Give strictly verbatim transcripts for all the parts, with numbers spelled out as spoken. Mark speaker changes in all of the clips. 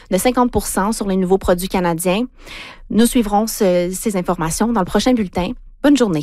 Speaker 1: de cinquante pour cent sur les nouveaux produits canadiens. Nous suivrons ce, ces informations dans le prochain bulletin. Bonne journée.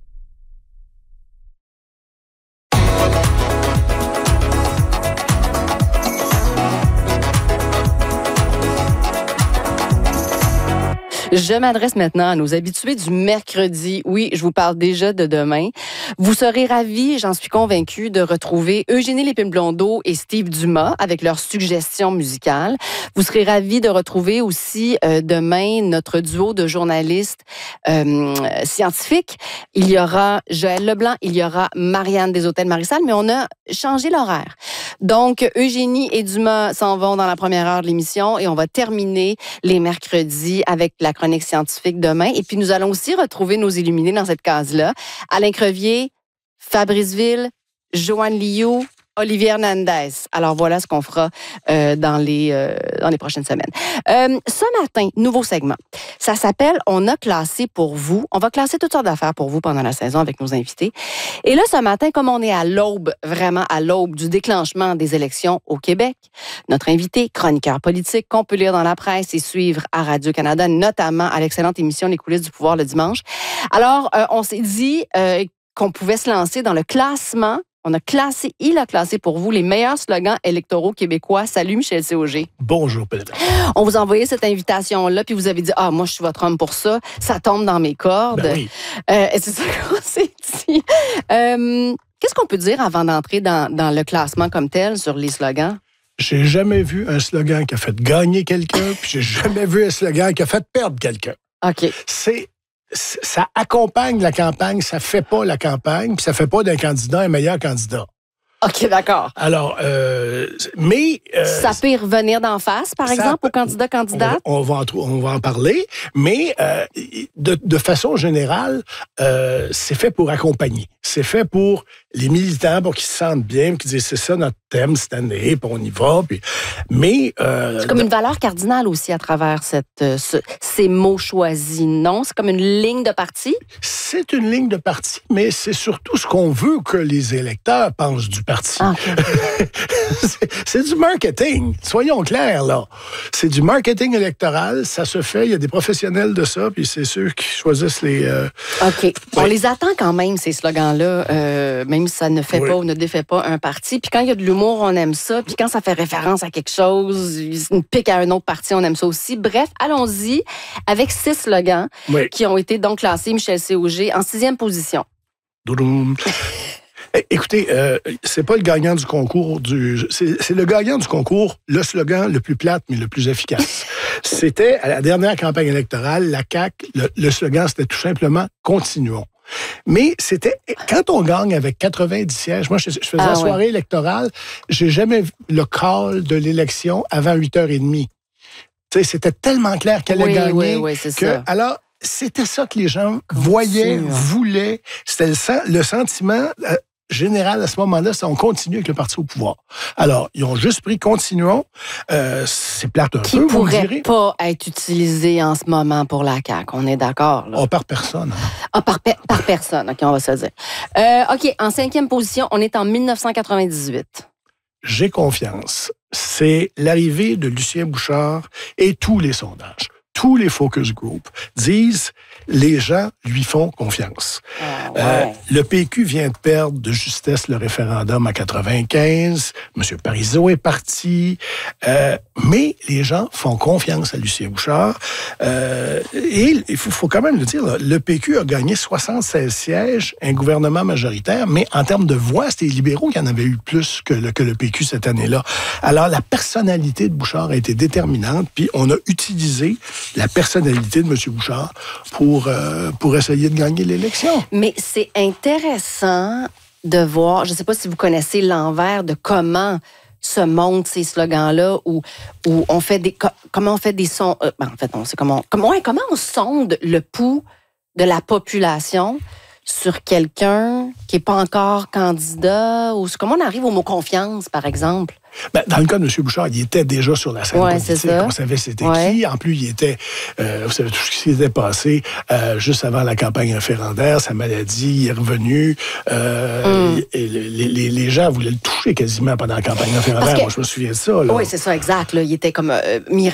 Speaker 2: Je m'adresse maintenant à nos habitués du mercredi. Oui, je vous parle déjà de demain. Vous serez ravis, j'en suis convaincue, de retrouver Eugénie Lépine-Blondeau et Steve Dumas avec leurs suggestions musicales. Vous serez ravis de retrouver aussi euh, demain notre duo de journalistes euh, scientifiques. Il y aura Joël Leblanc, il y aura Marianne des Hôtels Marissal, mais on a changé l'horaire. Donc, Eugénie et Dumas s'en vont dans la première heure de l'émission et on va terminer les mercredis avec la chronique scientifique demain. Et puis, nous allons aussi retrouver nos illuminés dans cette case-là. Alain Crevier, Fabrice Ville, Joanne Liu, Olivier Hernandez. Alors, voilà ce qu'on fera euh, dans, les, euh, dans les prochaines semaines. Euh, ce matin, nouveau segment. Ça s'appelle « On a classé pour vous ». On va classer toutes sortes d'affaires pour vous pendant la saison avec nos invités. Et là, ce matin, comme on est à l'aube, vraiment à l'aube du déclenchement des élections au Québec, notre invité, chroniqueur politique, qu'on peut lire dans la presse et suivre à Radio-Canada, notamment à l'excellente émission Les coulisses du pouvoir le dimanche. Alors, euh, on s'est dit euh, qu'on pouvait se lancer dans le classement. On a classé, il a classé pour vous les meilleurs slogans électoraux québécois. Salut Michel Cauger.
Speaker 3: Bonjour Pedro.
Speaker 2: On vous a envoyé cette invitation-là, puis vous avez dit « Ah, moi, je suis votre homme pour ça. Ça tombe dans mes cordes.
Speaker 3: Ben oui. »
Speaker 2: euh, C'est ça qu'on s'est dit. Euh, Qu'est-ce qu'on peut dire avant d'entrer dans, dans le classement comme tel sur les slogans?
Speaker 3: J'ai jamais vu un slogan qui a fait gagner quelqu'un, puis j'ai jamais vu un slogan qui a fait perdre quelqu'un.
Speaker 2: OK.
Speaker 3: C'est... Ça accompagne la campagne, ça fait pas la campagne, puis ça fait pas d'un candidat un meilleur candidat.
Speaker 2: OK, d'accord.
Speaker 3: Alors, euh, mais... Euh,
Speaker 2: ça peut y revenir d'en face, par exemple,
Speaker 3: peut,
Speaker 2: aux candidats-candidates?
Speaker 3: On, on, va en, on va en parler, mais euh, de, de façon générale, euh, c'est fait pour accompagner. C'est fait pour les militants, pour qu'ils se sentent bien, qu'ils disent c'est ça notre thème cette année, puis on y va. Puis, mais... Euh,
Speaker 2: c'est comme une valeur cardinale aussi à travers cette, euh, ce, ces mots choisis, non? C'est comme une ligne de parti?
Speaker 3: C'est une ligne de parti, mais c'est surtout ce qu'on veut que les électeurs pensent du parti.
Speaker 2: Ah, okay.
Speaker 3: c'est, c'est du marketing, soyons clairs, là. C'est du marketing électoral, ça se fait, il y a des professionnels de ça, puis c'est ceux qui choisissent les... Euh...
Speaker 2: OK.
Speaker 3: Ouais.
Speaker 2: On les attend quand même, ces slogans-là, euh, même si ça ne fait oui. pas ou ne défait pas un parti. Puis quand il y a de l'humour, on aime ça. Puis quand ça fait référence à quelque chose, une pique à un autre parti, on aime ça aussi. Bref, allons-y avec six slogans oui. qui ont été donc classés, Michel Cauger, en sixième position.
Speaker 3: Doudoum. Écoutez, euh, c'est pas le gagnant du concours du... C'est, c'est le gagnant du concours, le slogan le plus plate, mais le plus efficace. C'était, à la dernière campagne électorale, la C A Q, le, le slogan, c'était tout simplement « Continuons ». Mais c'était, quand on gagne avec quatre-vingt-dix sièges, moi, je, je faisais ah, la soirée ouais. électorale, j'ai jamais vu le call de l'élection avant huit heures trente. Tu sais, c'était tellement clair qu'elle
Speaker 2: oui,
Speaker 3: allait gagner.
Speaker 2: Oui, oui, c'est
Speaker 3: que,
Speaker 2: ça.
Speaker 3: Alors, c'était ça que les gens voyaient, voulaient. C'était le, le sentiment euh, général à ce moment-là, c'est on continue avec le parti au pouvoir. Alors, ils ont juste pris « Continuons euh, ». C'est plate un
Speaker 2: Qui
Speaker 3: peu, vous me direz.
Speaker 2: Qui pourrait pas être utilisé en ce moment pour la C A Q, on est d'accord. Là.
Speaker 3: Oh, par personne. Hein.
Speaker 2: Ah, par, pe- par personne, OK, on va se dire. Euh, OK, en cinquième position, on est en dix-neuf cent quatre-vingt-dix-huit.
Speaker 3: J'ai confiance. C'est l'arrivée de Lucien Bouchard et tous les sondages. Tous les focus groups disent les gens lui font confiance.
Speaker 2: Ah, ouais.
Speaker 3: euh, le P Q vient de perdre de justesse le référendum à quatre-vingt-quinze. M. Parizeau est parti. Euh, mais les gens font confiance à Lucien Bouchard. Euh, et il faut, faut quand même le dire, là, le P Q a gagné soixante-seize sièges, un gouvernement majoritaire, mais en termes de voix, c'était les libéraux qui en avaient eu plus que le, que le P Q cette année-là. Alors, la personnalité de Bouchard a été déterminante, puis on a utilisé la personnalité de M. Bouchard pour, euh, pour essayer de gagner l'élection.
Speaker 2: Mais c'est intéressant de voir, je ne sais pas si vous connaissez l'envers de comment se montent ces slogans-là, où, où on fait des, comment on fait des sons, euh, ben en fait, on sait comment, comment, ouais, comment on sonde le pouls de la population sur quelqu'un qui n'est pas encore candidat, ou comment on arrive au mot confiance, par exemple?
Speaker 3: Ben, dans le cas de M. Bouchard, il était déjà sur la scène
Speaker 2: ouais,
Speaker 3: politique. On savait c'était
Speaker 2: ouais.
Speaker 3: qui. En plus, il était, euh, vous savez tout ce qui s'était passé euh, juste avant la campagne référendaire, sa maladie, il est revenu. Euh, mm. et, et les, les, les gens voulaient le toucher quasiment pendant la campagne référendaire. Que, Moi, je me souviens de ça.
Speaker 2: Oui, c'est ça, exact. Là. Il était comme euh, mis